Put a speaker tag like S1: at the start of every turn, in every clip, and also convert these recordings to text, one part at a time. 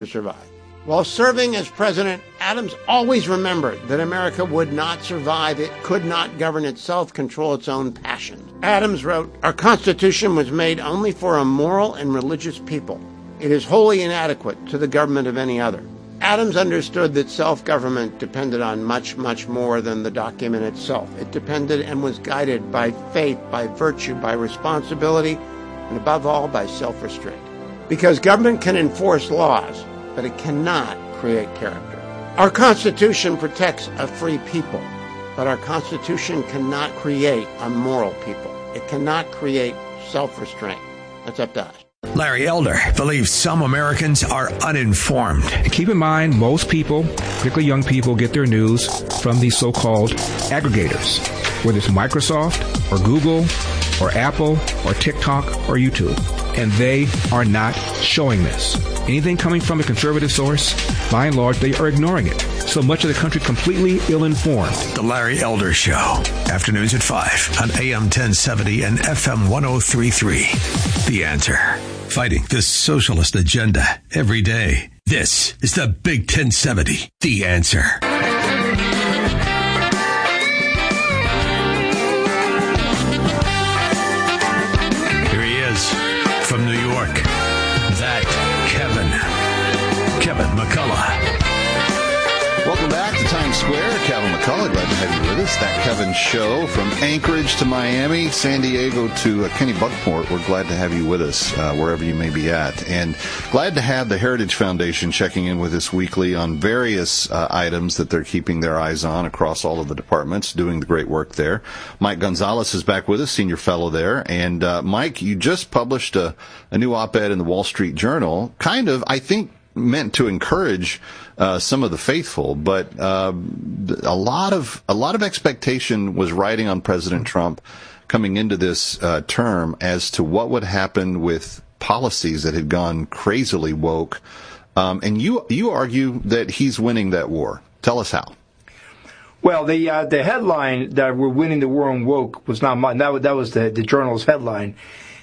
S1: to survive. While serving as president, Adams always remembered that America would not survive. It could not govern itself, control its own passions. Adams wrote, "Our Constitution was made only for a moral and religious people. It is wholly inadequate to the government of any other." Adams understood that self-government depended on much, much more than the document itself. It depended and was guided by faith, by virtue, by responsibility, and above all, by self-restraint. Because government can enforce laws, but it cannot create character. Our Constitution protects a free people, but our Constitution cannot create a moral people. It cannot create self-restraint. That's up to us.
S2: Larry Elder believes some Americans are uninformed.
S3: Keep in mind, most people, particularly young people, get their news from these so-called aggregators, whether it's Microsoft or Google or Apple or TikTok or YouTube. And they are not showing this. Anything coming from a conservative source, by and large, they are ignoring it. So much of the country completely ill-informed.
S2: The Larry Elder Show. Afternoons at 5 on AM 1070 and FM 1033. The Answer. Fighting the socialist agenda every day. This is the Big 1070. The Answer. Here he is from New York. That Kevin McCullough.
S4: Welcome back to Times Square. Kevin McCullough, glad to have you with us. That Kevin Show from Anchorage to Miami, San Diego to Kenny Buckport. We're glad to have you with us wherever you may be at. And glad to have the Heritage Foundation checking in with us weekly on various items that they're keeping their eyes on across all of the departments, doing the great work there. Mike Gonzalez is back with us, senior fellow there. And Mike, you just published a new op-ed in the Wall Street Journal, kind of, I think, meant to encourage some of the faithful, but a lot of expectation was riding on President Trump coming into this term as to what would happen with policies that had gone crazily woke. And you argue that he's winning that war. Tell us how.
S5: Well, the headline that we're winning the war on woke was not mine. That was the Journal's headline.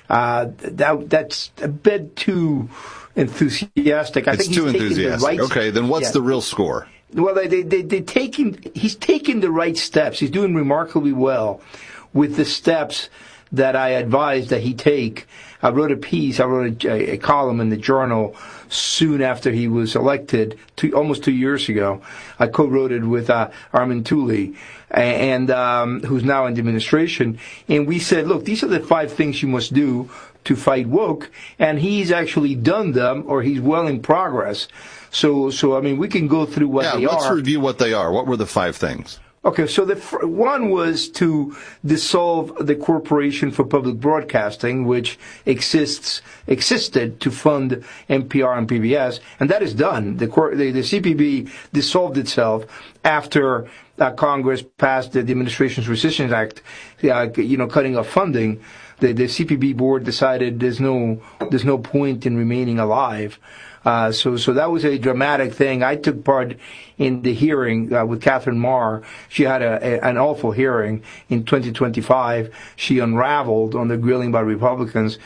S5: That's a bit too enthusiastic. I think
S4: too enthusiastic. Okay, then what's the real score?
S5: Well, he's taking the right steps. He's doing remarkably well with the steps that I advised that he take. I wrote a column in the Journal soon after he was elected, almost 2 years ago. I co-wrote it with Armin Tooley, and who's now in the administration. And we said, look, these are the 5 things you must do to fight woke, and he's actually done them, or he's well in progress. So I mean, we can go through what they are.
S4: Let's review what they are. What were the 5 things?
S5: Okay, so the one was to dissolve the Corporation for Public Broadcasting, which existed to fund NPR and PBS, and that is done. The CPB dissolved itself after Congress passed the Administration's Resistance Act, cutting off funding. The CPB board decided there's no point in remaining alive. So that was a dramatic thing. I took part in the hearing with Catherine Marr. She had an awful hearing in 2025. She unraveled on the grilling by Republicans,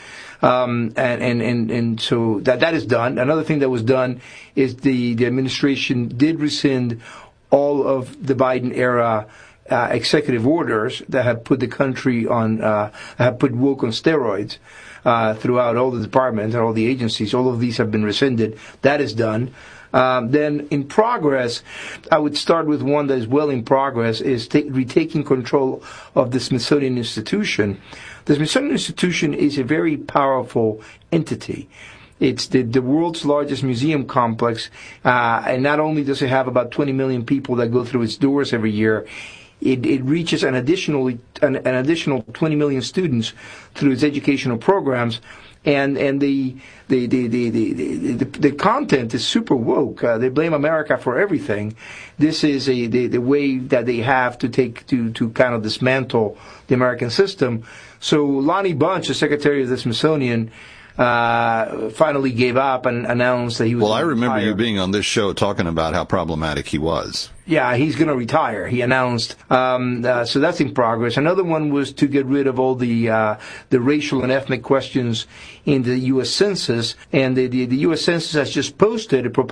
S5: and so that is done. Another thing that was done is the administration did rescind all of the Biden era executive orders that had put the country on have put woke on steroids. Throughout all the departments and all the agencies. All of these have been rescinded. That is done. Then in progress, I would start with one that is well in progress, is retaking control of the Smithsonian Institution. The Smithsonian Institution is a very powerful entity. It's the world's largest museum complex, and not only does it have about 20 million people that go through its doors every year, it reaches an additional 20 million students through its educational programs, and the content is super woke. They blame America for everything. This is the way that they have to kind of dismantle the American system. So Lonnie Bunch, the secretary of the Smithsonian, finally gave up and announced that he was.
S4: Well, I remember
S5: retire.
S4: you being on this show talking about how problematic he was.
S5: Yeah, he's going to retire, he announced. So that's in progress. Another one was to get rid of all the racial and ethnic questions in the U.S. Census. And the U.S. Census has just posted a proposal